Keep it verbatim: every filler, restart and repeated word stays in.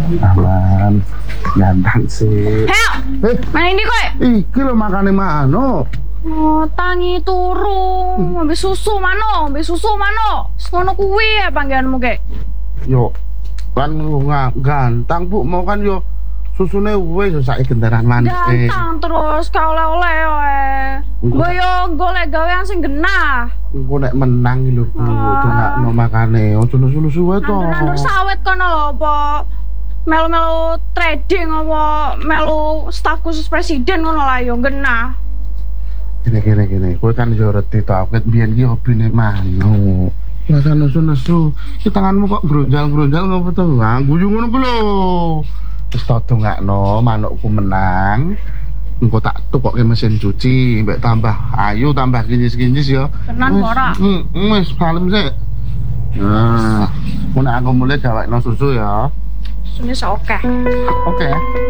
Aman, ganteng sih. Heo, Eh, mana ini kowe? iki lho makane mano. Oh, tangi turu, ambil susu mano, ambil susu mano. Ngono kuwi ya panggilanmu kek. Yo, kan nggak ganteng bu, mau kan yo susune wis sak gendaran manis. Ganteng terus ka oleh-oleh wae. Nggo yo golek gawean sing genah. Engko nek menang iki lho bu, dongakno makane ojo nusu-nusu wae to. Nanduk sawit kono lho apa melu-melu trading apa melu staf khusus presiden ngono lah yo genah. Gini gini gini, kowe kan yo reti to, ket biyen iki hobine mano. Masa nesu-nesu, ki tanganmu kok gronjal-gronjal ngopo to? Ah, guyu ngono ku lho. Wis to dongakno manukku menang. Engko tak tukokke mesin cuci, mbek tambah ayu, tambah kinyis-kinyis ya. Tenan ora? Heeh, wis kalem sik. Nah, mun aku mulai gawekno susu ya. Susune sok akeh. Oke.